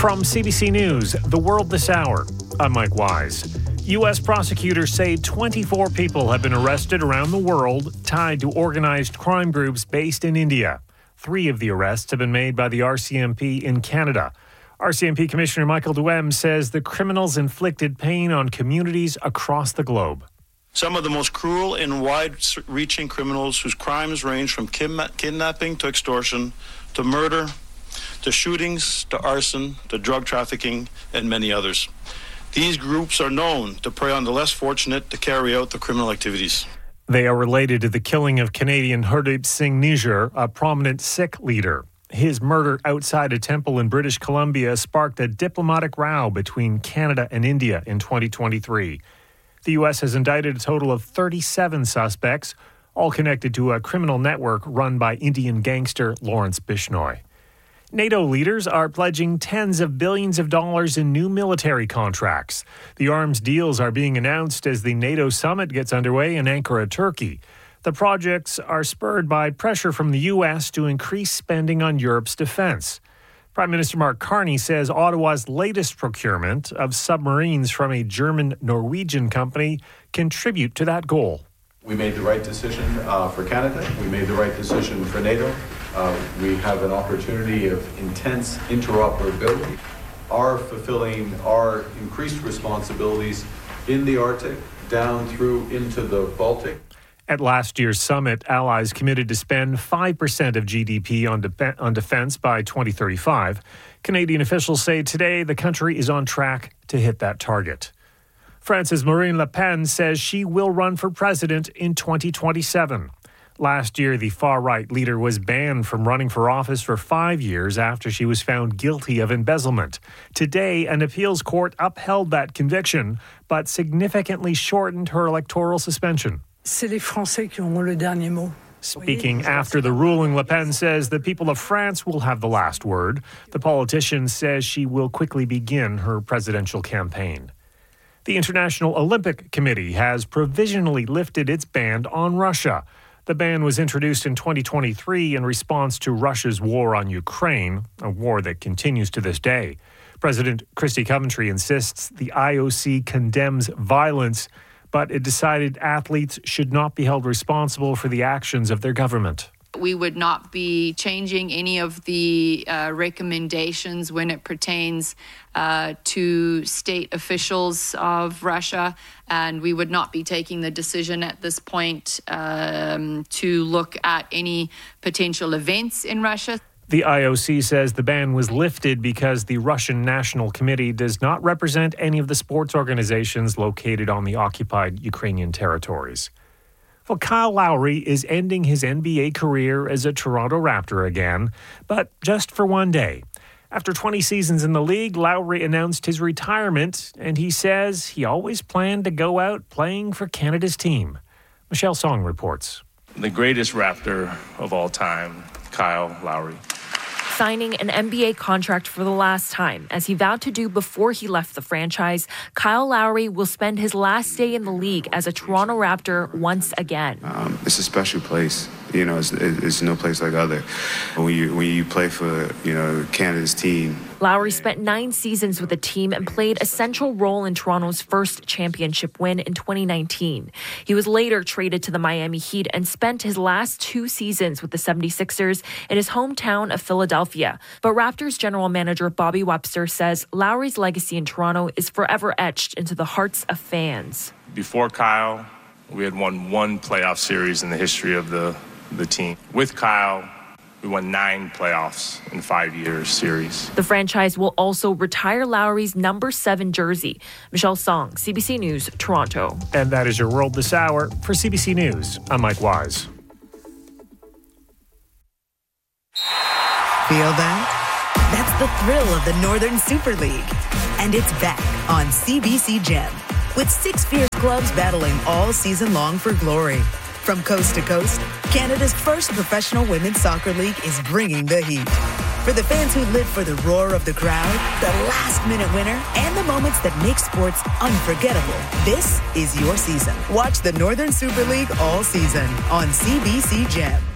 From CBC News, The World This Hour, I'm Mike Wise. U.S. prosecutors say 24 people have been arrested around the world tied to organized crime groups based in India. 3 of the arrests have been made by the RCMP in Canada. RCMP Commissioner Michael Duhem says the criminals inflicted pain on communities across the globe. Some of the most cruel and wide-reaching criminals whose crimes range from kidnapping to extortion to murder to shootings to arson to drug trafficking and many others. These groups are known to prey on the less fortunate to carry out the criminal activities. They are related to the killing of Canadian Hardeep Singh Nijjar, a prominent Sikh leader. His murder outside a temple in British Columbia sparked a diplomatic row between Canada and India in 2023. The U.S. has indicted a total of 37 suspects, all connected to a criminal network run by Indian gangster Lawrence Bishnoi. NATO leaders are pledging tens of billions of dollars in new military contracts. The arms deals are being announced as the NATO summit gets underway in Ankara, Turkey. The projects are spurred by pressure from the U.S. to increase spending on Europe's defense. Prime Minister Mark Carney says Ottawa's latest procurement of submarines from a German-Norwegian company contribute to that goal. We made the right decision for Canada. We made the right decision for NATO. We have an opportunity of intense interoperability. Are fulfilling our increased responsibilities in the Arctic, down through into the Baltic. At last year's summit, allies committed to spend 5% of GDP on defense by 2035. Canadian officials say today the country is on track to hit that target. France's Marine Le Pen says she will run for president in 2027. Last year, the far-right leader was banned from running for office for 5 years after she was found guilty of embezzlement. Today, an appeals court upheld that conviction, but significantly shortened her electoral suspension. C'est les Français qui auront le dernier mot. Speaking after the ruling, Le Pen says the people of France will have the last word. The politician says she will quickly begin her presidential campaign. The International Olympic Committee has provisionally lifted its ban on Russia. The ban was introduced in 2023 in response to Russia's war on Ukraine, a war that continues to this day. President Christy Coventry insists the IOC condemns violence, but it decided athletes should not be held responsible for the actions of their government. We would not be changing any of the recommendations when it pertains to state officials of Russia, and we would not be taking the decision at this point to look at any potential events in Russia. The IOC says the ban was lifted because the Russian National Committee does not represent any of the sports organizations located on the occupied Ukrainian territories. Well, Kyle Lowry is ending his NBA career as a Toronto Raptor again, but just for one day. After 20 seasons in the league, Lowry announced his retirement, and he says he always planned to go out playing for Canada's team. Michelle Song reports. The greatest Raptor of all time, Kyle Lowry. Signing an NBA contract for the last time, as he vowed to do before he left the franchise, Kyle Lowry will spend his last day in the league as a Toronto Raptor once again. It's a special place. You know, it's no place like other. When you play for, Canada's team. Lowry spent 9 seasons with the team and played a central role in Toronto's first championship win in 2019. He was later traded to the Miami Heat and spent his last 2 seasons with the 76ers in his hometown of Philadelphia. But Raptors general manager Bobby Webster says Lowry's legacy in Toronto is forever etched into the hearts of fans. Before Kyle, we had won 1 playoff series in the history of the team. With Kyle, we won 9 playoffs in 5 years series. The franchise will also retire Lowry's number 7 jersey. Michelle Song, CBC News, Toronto. And that is your World This Hour. For CBC News, I'm Mike Wise. Feel that? That's the thrill of the Northern Super League. And it's back on CBC Gem, with 6 fierce clubs battling all season long for glory. From coast to coast, Canada's first professional women's soccer league is bringing the heat. For the fans who live for the roar of the crowd, the last-minute winner, and the moments that make sports unforgettable, this is your season. Watch the Northern Super League all season on CBC Gem.